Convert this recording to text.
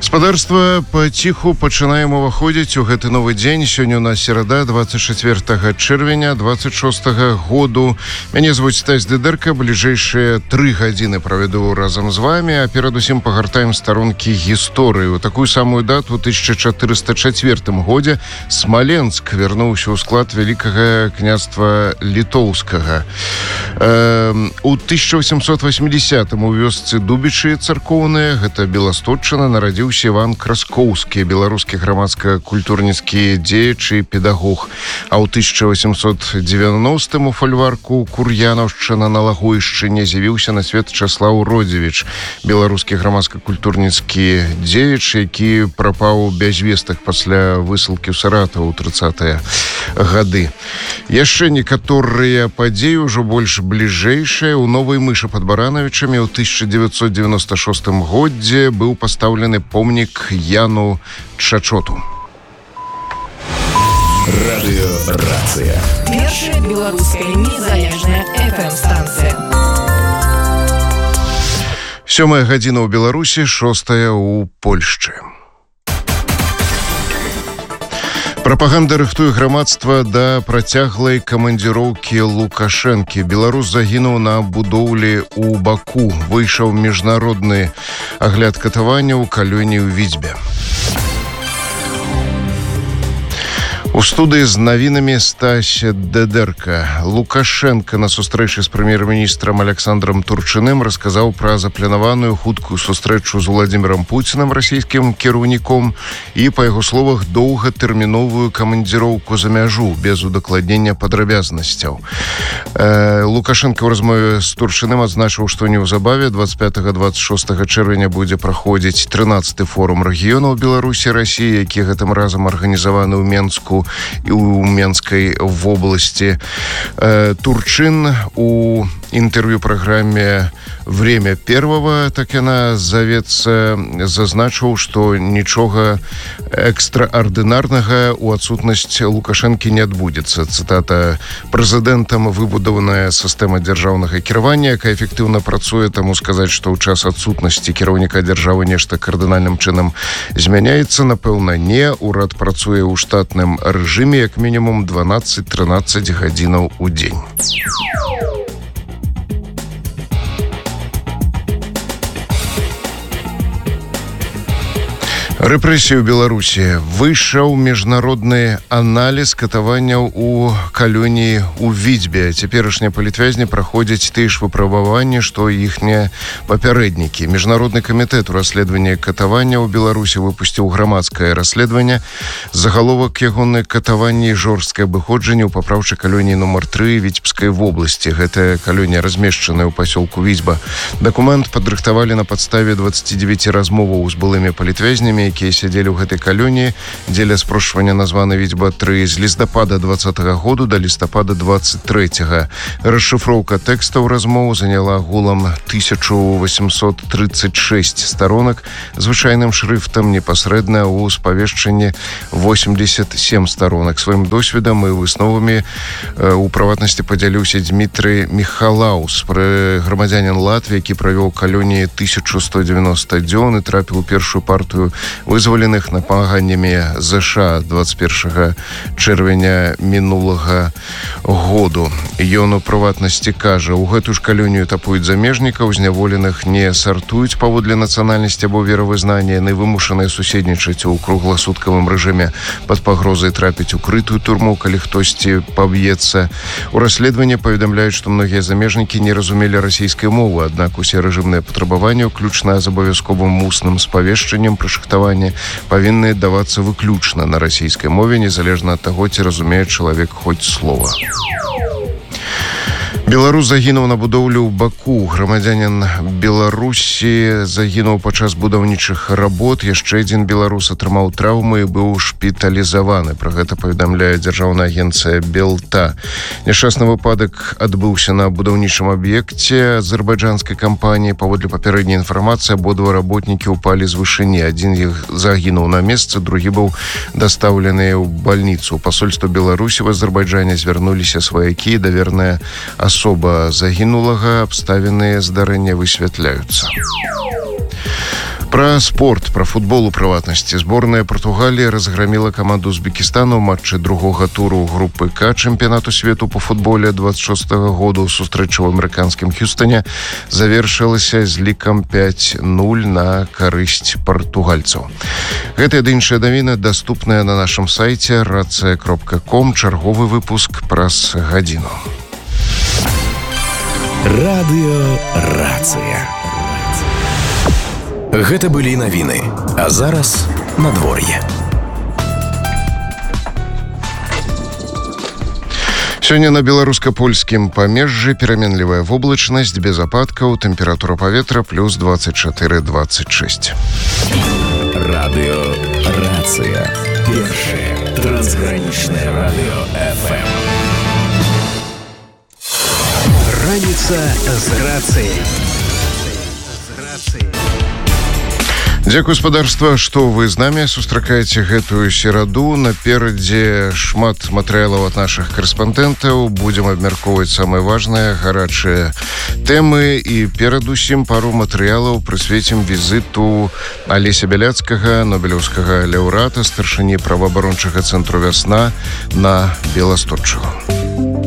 Гаспадарства паціху пачынаем уваходзіць у гэты новы дзень. Сёння у нас серада, 24 чэрвеня 26 году. Мяне звуць Стась Дыдэрка. Бліжэйшыя 3 гадзіны правяду разам з вами, а перадусім пагартаем старонкі гісторыі. У такую самую дату, у 1404 годзе, Смаленск вярнуўся ў склад Вялікага княства Літоўскага. У 1880-м у вёсцы Дубічы царкоўныя, гэта Беластотчына, нарадзіўся Іван Краскоўскі, беларускі грамадска-культурніцкі дзеяч і педагог. А ў 1890-м у фальварку Кур'янаўшчына на Лагойшчыне з'явіўся на свет Часлаў Родзевіч, беларускі грамадска-культурніцкі дзеяч, які прапаў без вестак пасля высылкі ў Саратаў у 30-е гады. Яшчэ некаторыя падзеі ўжо больш бліжэйшыя. У Новай Мышы пад Баранавічамі ў 1996 годзе быў пастаўлены помнік Яну Чачоту. Радыёрацыя. Першая беларуская незалежная FM-станцыя. 7 гадзіна ў Беларусі, 6 у Польшчы. Прапаганда рыхтуе грамадства да працяглай камандзіроўкі Лукашэнкі. Беларус загінуў на будоўлі ў Баку. Выйшаў міжнародны агляд катаванняў у калоніі ў Відзьбе. У студыі з навінамі Стася Дыдэрка. Лукашенко на сустрэчы з прэм'ер-міністрам Александром Турчыным расказаў пра запланаваную хуткую сустрэчу з Владзімірам Пуцінам, расійскім кіраўніком, і, па яго словах, доўгатэрміновую камандзіроўку за мяжу, без удакладнення падрабязнасцяў. Лукашенко ў размове з Турчыным адзначыў, што неўзабаве 25-26 чэрвеня будзе праходзіць 13-ы форум рэгіёнаў Беларусі, Расіі, які гэтым разам арганізаваны ў Менску і ў Менскай вобласці. Турчын у інтэрв'ю праграме «Время первого», так яна завецца, зазначыў, што нічога экстраардынарнага ў адсутнасць Лукашэнкі не адбудзецца. Цытата: «Прэзідэнтам выбудаваная сістэма дзяржаўнага кіравання, якая эфектыўна працуе, таму сказаць, што ў час адсутнасці кіраўніка дзяржавы нешта кардынальным чынам змяняецца, напэўна, не. Урад працуе ў штатным рэжыме як мінімум 12-13 гадзінаў у дзень». Рэпрэсіі ў Беларусі. Выйшаў міжнародны аналіз катаванняў у калоніі ў Відзьбе. Цяперашнія палітвязні праходзяць тыя ж выпрабаванні, што іхнія папярэднікі. Міжнародны камітэт у расследаванні катавання ў Беларусі выпусціў грамадскае расследаванне. Загаловак ягоны: катаванні і жорсткае абыходжанне ў папраўчай калоніі нумар 3 Віцебскай вобласці. Гэтая калонія размешчаная ў пасёлку Відзьба. Дакумент падрыхтавалі на падставе 29 размоваў з былымі палітвязнямі, якія сядзелі ў гэтай калоніі. Дзеля спрошчвання названа Відзьба 3 з лістапада 20-го году да лістапада 23-го. Расшыфроўка тэкстаў размоў заняла агулам 1836 сторонак, звычайным шрыфтам, непасрэдна ў спавешчанні 87 сторонак. Сваім досведам і высновамі у прыватнасці падзяліўся Дмітрый Михалаус, грамадзянін Латвіі, які правёў калоніі 1190 дзён і трапіў у першую партыю вызваленых напамаганнямі ЗША 21 чэрвеня мінулага году. Ён у прыватнасці кажа: у гэтую ж калонію тапуюць замежнікаў, зняволеных не сартуюць паводле нацыянальнасці або веравызнання, яны вымушаныя суседнічаць у кругласуткавым рэжыме пад пагрозай трапіць у крытую турму, калі хтосьці паб'ецца. У расследаванні паведамляюць, што многія замежнікі не разумелі расійскай мовы, аднак усе рэжымныя патрабаванні, уключна з абавязковым усным спавешчаннем пры шахтаванні, павінны давацца выключна на расійскай мове, незалежна ад таго, ці разумее чалавек хоць слова. Беларус загінуў на будоўлю ў Баку. Грамадзянін Беларусі загінуў падчас будаўнічых работ. Яшчэ адзін беларус атрымаў траўмы і быў шпіталізаваны. Пра гэта паведамляе дзяржаўная агенцыя Белта. Няшчасны выпадак адбыўся на будаўнічым аб'екце азербайджанскай кампаніі. Паводле папярэдняй інфармацыі, абодва работнікі ўпалі з вышыні. Адзін іх загінуў на месцы, другі быў дастаўлены ў бальніцу. У пасольства Беларусі в Азербайджане звярнуліся сваякі, даверная асоба загінулага, абставіны здарэння высвятляюцца. Про спорт, про футбол у прыватнасці. Зборная Португалии разгромила команду Узбекистана в матче другого туру группы К чемпионату свету по футболе 26 году. Сустрэча в американскім Хьюстоне завершылася з лікам 5-0 на карысць партугальцаў. Гэтыя ды іншыя навіны доступныя на нашым сайце racia.com. Чарговы выпуск праз гадзіну. Радыё Рацыя. Гэта былі навіны. А зараз надвор'е. Сёння на беларуска-польскім памежжы пераменлівая воблачнасць, без ападкаў, тэмпература паветра плюс 24-26. Радыё Рацыя. Першае трансгранічнае радыё ФМ. Раніца з рацыяй. Дзякуй, спадарства, што вы з намі сустракаеце гэтую сераду. Наперадзе шмат матэрыялаў ад нашых карэспандэнтаў. Будзем абмяркоўваць самыя важныя, гарачыя тэмы. І перадусім пару матэрыялаў прысвецім візіту Алеся Бяляцкага, нобелеўскага лаўрэата, старшыні праваабарончага цэнтру «Вясна» на Беласточчыну.